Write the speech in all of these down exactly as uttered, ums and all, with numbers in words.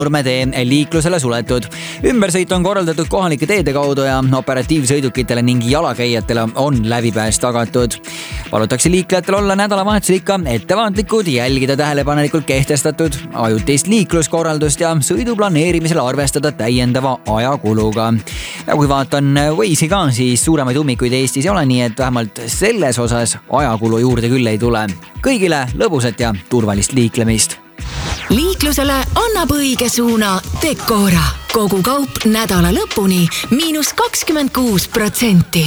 Nurmetee liiklusele suletud. Ümbersõit on korraldatud kohalike teede kaudu ja operatiivsõidukitele ning jalakäijatele on läbipääs tagatud. Palutakse liiklejatel olla nädalavahetusel ikka ettevaatlikud, jälgida tähelepanelikult kehtestatud ajutist liikluskorraldust ja sõidu planeerimisel arvestada täiendava ajakuluga. Ja kui vaatan Waze'i ka, siis suuremaid ummikuid Eestis ei ole, nii et vähemalt selles osas ajakulu juurde küll ei tule. Kõigile lõbusat ja turvalist liiklemist. Liiklusele annab õige suuna Decora. Kogu kaup nädala lõpuni miinus kakskümmend kuus protsenti.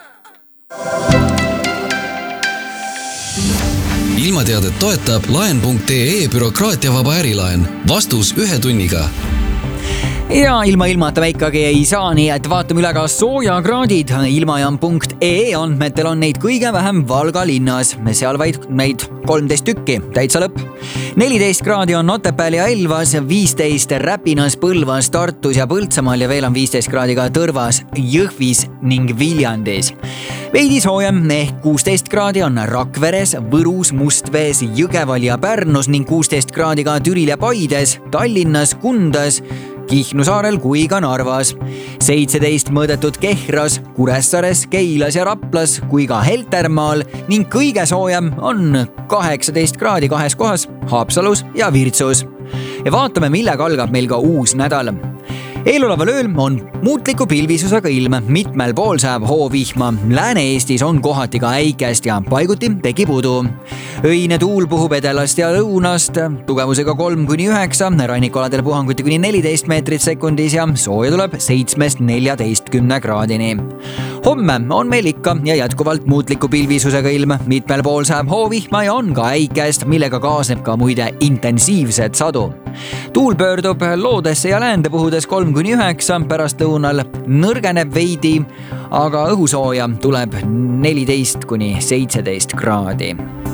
Ilmateadet toetab laen punkt ee bürokraatiavaba ärilaen. Vastus ühe tunniga. Ja ilma ilmata me ikkagi ei saa, nii et vaatame üle ka soojakraadid. Ilmajaam punkt ee andmetel on neid kõige vähem Valga linnas. Seal vaid neid kolmteist tükki, täitsa lõpp. neliteist kraadi on Otepääl ja Elvas, viisteist Räpinas, Põlvas, Tartus ja Põltsamaal ja veel on viisteist kraadi ka Tõrvas, Jõhvis ning Viljandis. Veidi soojem ehk kuusteist kraadi on Rakveres, Võrus, Mustvees, Jõgeval ja Pärnus ning kuusteist kraadi ka Türil ja Paides, Tallinnas, Kundas, Kihnu saarel kui ka Narvas. seitseteist mõõdetud Kehras, Kuressaares, Keilas ja Raplas kui ka Heltermaal ning kõige soojem on kaheksateist kraadi kahes kohas, Haapsalus ja Virtsus. Ja vaatame, millega algab meil ka uus nädal. Eeloleval ööl on muutliku pilvisusega ilm, mitmel pool sajab hoovihma. Lääne-Eestis on kohati ka äikest ja paiguti tekib udu. Öine tuul puhub edelast ja lõunast, tugevusega kolm kuni üheksa, rannikualadel puhanguti kuni neliteist meetrit sekundis ja sooja tuleb seitsmest neljateistkümne kraadini. Homme on meil ikka ja jätkuvalt muutliku pilvisusega ilm, mitmel pool sajab hoovihma ja on ka äikest, millega kaasneb ka muide intensiivset sadu. Tuul pöördub loodesse ja läände puhudes kolm kuni üheksa, pärast lõunal nõrgeneb veidi, aga õhusooja tuleb neliteist kuni seitseteist kraadi.